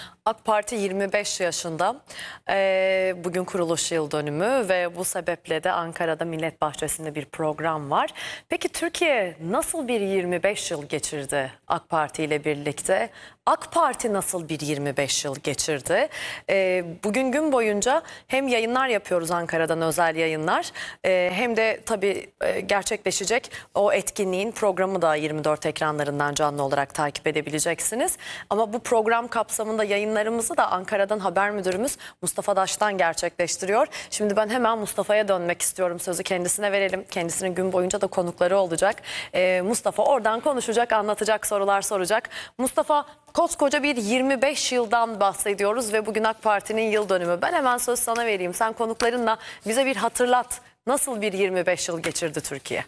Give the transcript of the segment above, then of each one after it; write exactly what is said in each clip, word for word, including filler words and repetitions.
AK Parti yirmi beş yaşında. Ee, bugün kuruluş yıl dönümü ve bu sebeple de Ankara'da Millet Bahçesi'nde bir program var. Peki Türkiye nasıl bir yirmi beş yıl geçirdi AK Parti ile birlikte? AK Parti nasıl bir yirmi beş yıl geçirdi? Ee, bugün gün boyunca hem yayınlar yapıyoruz, Ankara'dan özel yayınlar, ee, hem de tabii e, gerçekleşecek o etkinliğin programı da yirmi dört ekranlarından canlı olarak takip edebileceksiniz. Ama bu program kapsamında yayınlarımızı da Ankara'dan haber müdürümüz Mustafa Daş'tan gerçekleştiriyor. Şimdi ben hemen Mustafa'ya dönmek istiyorum. Sözü kendisine verelim. Kendisinin gün boyunca da konukları olacak. Ee, Mustafa oradan konuşacak, anlatacak, sorular soracak. Mustafa, koskoca bir yirmi beş yıldan bahsediyoruz ve bugün AK Parti'nin yıl dönümü. Ben hemen söz sana vereyim. Sen konuklarınla bize bir hatırlat. Nasıl bir yirmi beş yıl geçirdi Türkiye?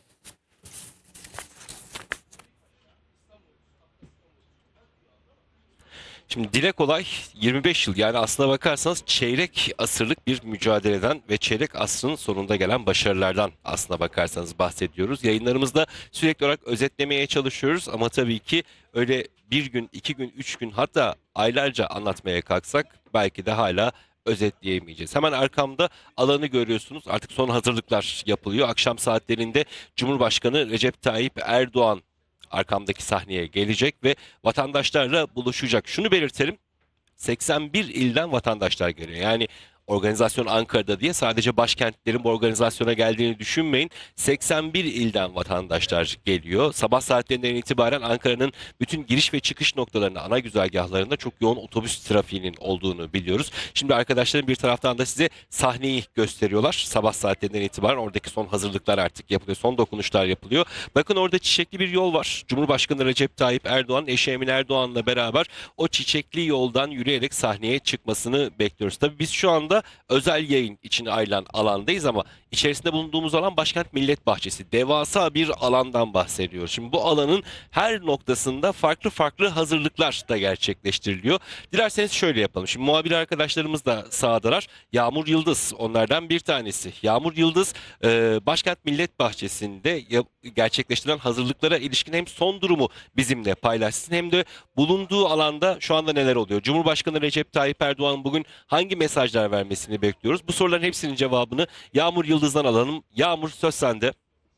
Şimdi dile kolay yirmi beş yıl, yani aslına bakarsanız çeyrek asırlık bir mücadeleden ve çeyrek asrın sonunda gelen başarılardan aslına bakarsanız bahsediyoruz. Yayınlarımızda sürekli olarak özetlemeye çalışıyoruz ama tabii ki öyle bir gün, iki gün, üç gün, hatta aylarca anlatmaya kalksak belki de hala özetleyemeyeceğiz. Hemen arkamda alanı görüyorsunuz. Artık son hazırlıklar yapılıyor. Akşam saatlerinde Cumhurbaşkanı Recep Tayyip Erdoğan arkamdaki sahneye gelecek ve vatandaşlarla buluşacak. Şunu belirtelim, seksen bir ilden vatandaşlar geliyor. Yani organizasyon Ankara'da diye sadece başkentlerin bu organizasyona geldiğini düşünmeyin. seksen bir ilden vatandaşlar geliyor. Sabah saatlerinden itibaren Ankara'nın bütün giriş ve çıkış noktalarında, ana güzergahlarında çok yoğun otobüs trafiğinin olduğunu biliyoruz. Şimdi arkadaşlarım bir taraftan da size sahneyi gösteriyorlar. Sabah saatlerinden itibaren oradaki son hazırlıklar artık yapılıyor. Son dokunuşlar yapılıyor. Bakın orada çiçekli bir yol var. Cumhurbaşkanı Recep Tayyip Erdoğan, eşi Emine Erdoğan'la beraber o çiçekli yoldan yürüyerek sahneye çıkmasını bekliyoruz. Tabii biz şu anda özel yayın için ayrılan alandayız ama içerisinde bulunduğumuz alan Başkent Millet Bahçesi. Devasa bir alandan bahsediyoruz. Şimdi bu alanın her noktasında farklı farklı hazırlıklar da gerçekleştiriliyor. Dilerseniz şöyle yapalım. Şimdi muhabir arkadaşlarımız da sahadalar. Yağmur Yıldız onlardan bir tanesi. Yağmur Yıldız Başkent Millet Bahçesi'nde gerçekleştirilen hazırlıklara ilişkin hem son durumu bizimle paylaşsın hem de bulunduğu alanda şu anda neler oluyor? Cumhurbaşkanı Recep Tayyip Erdoğan bugün hangi mesajlar vermesini bekliyoruz? Bu soruların hepsinin cevabını Yağmur Yıldız'dan alalım. Yağmur, söz sende.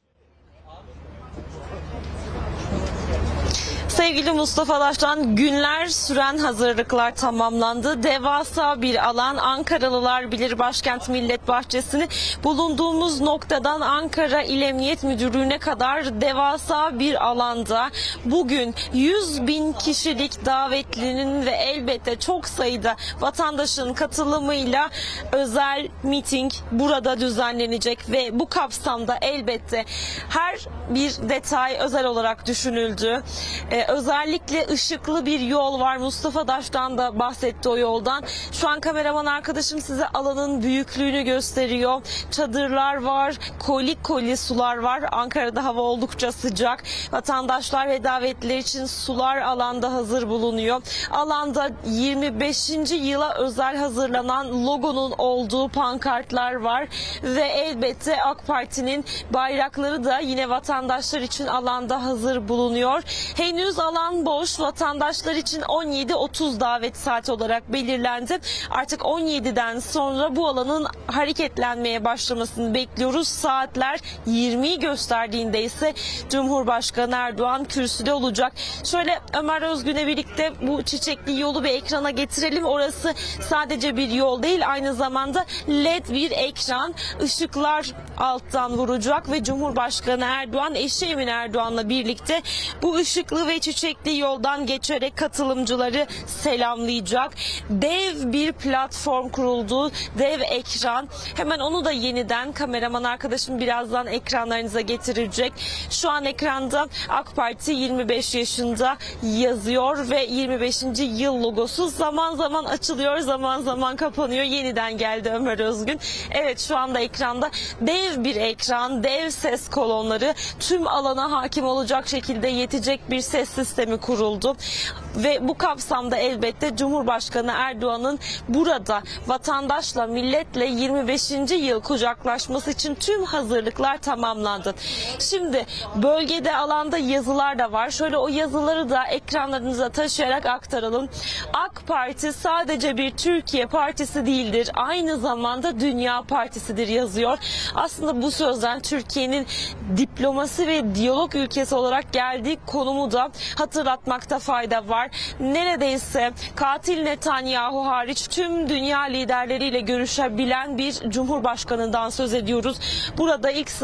Sevgili Mustafa Daş'tan günler süren hazırlıklar tamamlandı. Devasa bir alan, Ankaralılar bilir Başkent Millet Bahçesi'ni. Bulunduğumuz noktadan Ankara İl Emniyet Müdürlüğü'ne kadar devasa bir alanda bugün yüz bin kişilik davetlinin ve elbette çok sayıda vatandaşın katılımıyla özel miting burada düzenlenecek ve bu kapsamda elbette her bir detay özel olarak düşünüldü. Ee, özellikle ışıklı bir yol var. Mustafa Daş'tan da bahsetti o yoldan. Şu an kameraman arkadaşım size alanın büyüklüğünü gösteriyor. Çadırlar var, koli koli sular var. Ankara'da hava oldukça sıcak. Vatandaşlar ve davetliler için sular alanda hazır bulunuyor. Alanda yirmi beşinci yıla özel hazırlanan logonun olduğu pankartlar var ve elbette AK Parti'nin bayrakları da yine vatandaşlar için alanda hazır bulunuyor. Henüz alan boş, vatandaşlar için on yedi otuz davet saati olarak belirlendi. Artık on yediden sonra bu alanın hareketlenmeye başlamasını bekliyoruz. Saatler yirmiyi gösterdiğinde ise Cumhurbaşkanı Erdoğan kürsüde olacak. Şöyle Ömer Özgün'le birlikte bu çiçekli yolu bir ekrana getirelim. Orası sadece bir yol değil, aynı zamanda led bir ekran. Işıklar alttan vuracak ve Cumhurbaşkanı Erdoğan eşi Emine Erdoğan'la birlikte bu ışıklı ve çiçekli yoldan geçerek katılımcıları selamlayacak. Dev bir platform kuruldu, dev ekran. Hemen onu da yeniden kameraman arkadaşım birazdan ekranlarınıza getirecek. Şu an ekranda AK Parti yirmi beş yaşında yazıyor ve yirmi beşinci yıl logosu zaman zaman açılıyor, zaman zaman kapanıyor. Yeniden geldi Ömer Özgün. Evet, şu anda ekranda dev bir ekran, dev ses kolonları, tüm alana hakim olacak şekilde yetecek bir ses sistemi kuruldu. Ve bu kapsamda elbette Cumhurbaşkanı Erdoğan'ın burada vatandaşla, milletle yirmi beşinci yıl kucaklaşması için tüm hazırlıklar tamamlandı. Şimdi bölgede, alanda yazılar da var. Şöyle o yazıları da ekranlarınıza taşıyarak aktaralım. AK Parti sadece bir Türkiye partisi değildir. Aynı zamanda Dünya Partisidir yazıyor. Aslında bu sözden Türkiye'nin diplomasi ve diyalog ülkesi olarak geldiği konumu da hatırlatmakta fayda var. Neredeyse katil Netanyahu hariç tüm dünya liderleriyle görüşebilen bir cumhurbaşkanından söz ediyoruz. Burada ilk